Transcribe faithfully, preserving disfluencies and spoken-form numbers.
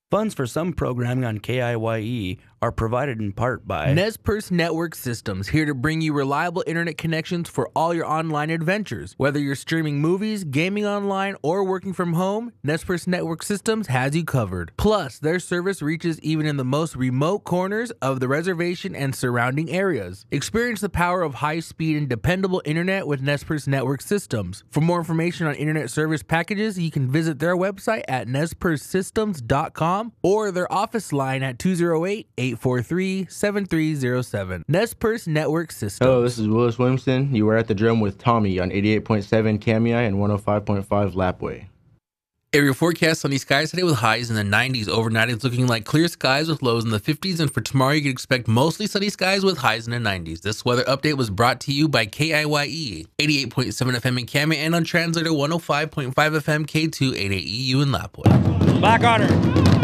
Funds for some programming on K I Y E are provided in part by Nez Perce Network Systems, here to bring you reliable internet connections for all your online adventures. Whether you're streaming movies, gaming online, or working from home, Nez Perce Network Systems has you covered. Plus, their service reaches even in the most remote corners of the reservation and surrounding areas. Experience the power of high-speed and dependable internet with Nez Perce Network Systems. For more information on internet service packages, you can visit their website at nez perce systems dot com or their office line at two oh eight, eight four three, seven three oh seven. Nez Perce Network Systems. Hello, this is Willis Williamson. You were at the drum with Tommy on eighty-eight point seven Kamei and one oh five point five Lapway. Area forecast: sunny skies today with highs in the nineties. Overnight it's looking like clear skies with lows in the fifties, and for tomorrow you can expect mostly sunny skies with highs in the nineties. This weather update was brought to you by K I Y E, eighty-eight point seven F M in Kamei, and on translator one oh five point five F M K two eighty-eight E U in Lapway. Back on her.